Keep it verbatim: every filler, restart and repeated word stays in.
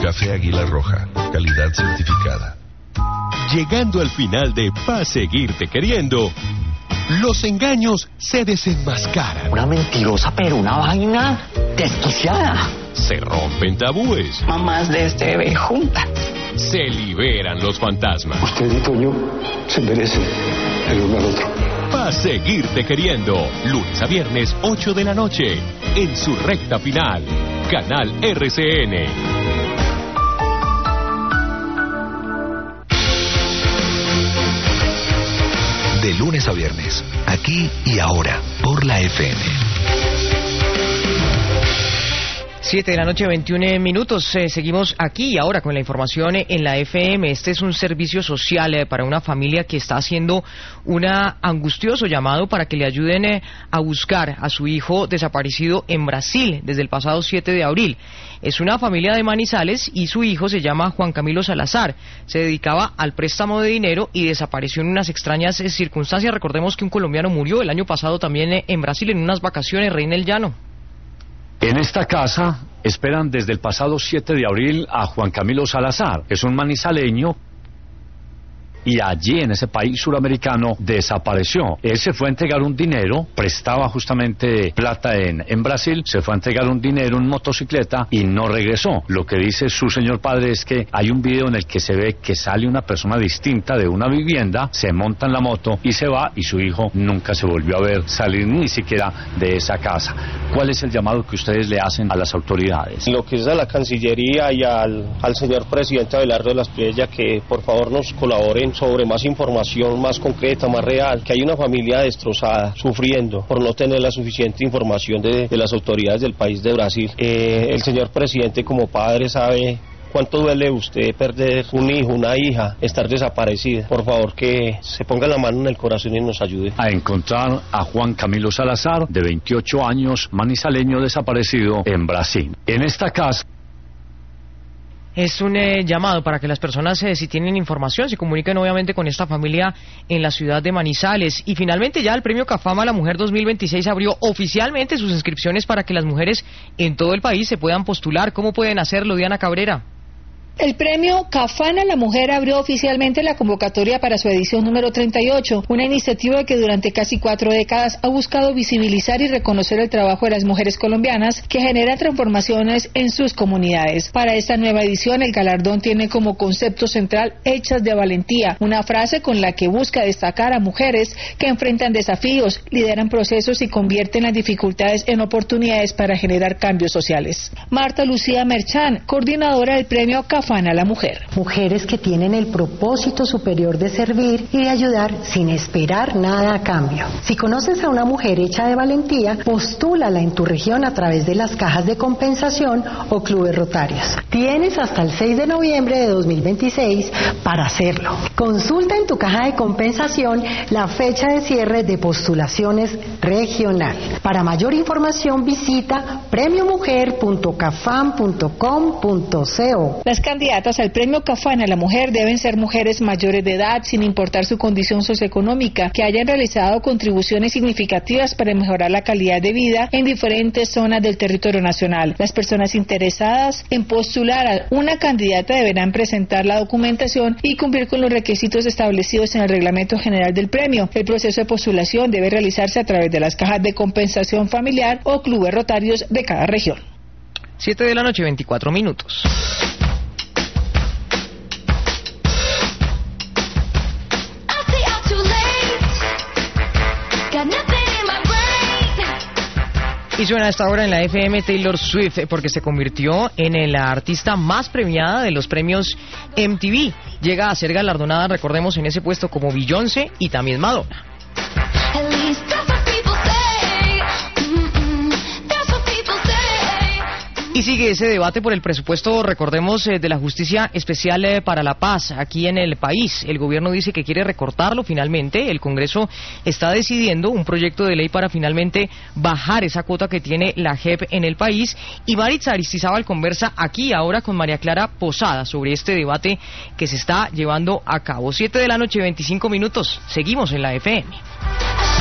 Café Águila Roja, calidad certificada. Llegando al final de Pa' Seguirte Queriendo, los engaños se desenmascaran. Una mentirosa, pero una vaina desquiciada. Se rompen tabúes. Mamás de este bebé juntas. Se liberan los fantasmas. Usted y Toño se merecen el uno al otro. Pa' Seguirte Queriendo, lunes a viernes, ocho de la noche, en su recta final. Canal R C N. De lunes a viernes, aquí y ahora, por la F M. Siete de la noche, veintiún minutos. Eh, seguimos aquí y ahora con la información en la F M. Este es un servicio social eh, para una familia que está haciendo un angustioso llamado para que le ayuden eh, a buscar a su hijo desaparecido en Brasil desde el pasado siete de abril. Es una familia de Manizales y su hijo se llama Juan Camilo Salazar. Se dedicaba al préstamo de dinero y desapareció en unas extrañas eh, circunstancias. Recordemos que un colombiano murió el año pasado también eh, en Brasil en unas vacaciones, Reina el Llano. En esta casa esperan desde el pasado siete de abril a Juan Camilo Salazar. Es un manizaleño y allí en ese país suramericano desapareció. Él se fue a entregar un dinero, prestaba justamente plata en, en Brasil, se fue a entregar un dinero en motocicleta y no regresó. Lo que dice su señor padre es que hay un video en el que se ve que sale una persona distinta de una vivienda, se monta en la moto y se va, y su hijo nunca se volvió a ver salir ni siquiera de esa casa. ¿Cuál es el llamado que ustedes le hacen a las autoridades? Lo que es a la Cancillería y al, al señor presidente Abelardo de la Espriella, que por favor nos colaboren sobre más información más concreta, más real, que hay una familia destrozada, sufriendo por no tener la suficiente información de, de las autoridades del país de Brasil. Eh, el señor presidente como padre sabe cuánto duele usted perder un hijo, una hija, estar desaparecida. Por favor, que se ponga la mano en el corazón y nos ayude a encontrar a Juan Camilo Salazar, de veintiocho años, manizaleño, desaparecido en Brasil. En esta casa es un eh, llamado para que las personas, eh, si tienen información, se comuniquen obviamente con esta familia en la ciudad de Manizales. Y finalmente ya el Premio Cafam a la Mujer dos mil veintiséis abrió oficialmente sus inscripciones para que las mujeres en todo el país se puedan postular. ¿Cómo pueden hacerlo, Diana Cabrera? El premio Cafam a la Mujer abrió oficialmente la convocatoria para su edición número treinta y ocho, una iniciativa que durante casi cuatro décadas ha buscado visibilizar y reconocer el trabajo de las mujeres colombianas que generan transformaciones en sus comunidades. Para esta nueva edición, el galardón tiene como concepto central Hechas de Valentía, una frase con la que busca destacar a mujeres que enfrentan desafíos, lideran procesos y convierten las dificultades en oportunidades para generar cambios sociales. Marta Lucía Merchán, coordinadora del premio Cafam a la Mujer. Mujeres que tienen el propósito superior de servir y de ayudar sin esperar nada a cambio. Si conoces a una mujer hecha de valentía, postúlala en tu región a través de las cajas de compensación o clubes rotarios. Tienes hasta el seis de noviembre de dos mil veintiséis para hacerlo. Consulta en tu caja de compensación la fecha de cierre de postulaciones regional. Para mayor información visita premio mujer punto cafam punto com punto co. Las candidatas al premio Cafam a la Mujer deben ser mujeres mayores de edad, sin importar su condición socioeconómica, que hayan realizado contribuciones significativas para mejorar la calidad de vida en diferentes zonas del territorio nacional. Las personas interesadas en postular a una candidata deberán presentar la documentación y cumplir con los requisitos establecidos en el Reglamento General del Premio. El proceso de postulación debe realizarse a través de las cajas de compensación familiar o clubes rotarios de cada región. Siete de la noche, veinticuatro minutos. Y suena a esta hora en la F M Taylor Swift porque se convirtió en la artista más premiada de los premios M T V. Llega a ser galardonada, recordemos, en ese puesto como Beyoncé y también Madonna. Y sigue ese debate por el presupuesto, recordemos, eh, de la Justicia Especial eh, para la Paz aquí en el país. El gobierno dice que quiere recortarlo finalmente. El Congreso está decidiendo un proyecto de ley para finalmente bajar esa cuota que tiene la J E P en el país. Y Maritza Aristizábal conversa aquí ahora con María Clara Posada sobre este debate que se está llevando a cabo. Siete de la noche, veinticinco minutos. Seguimos en la F M.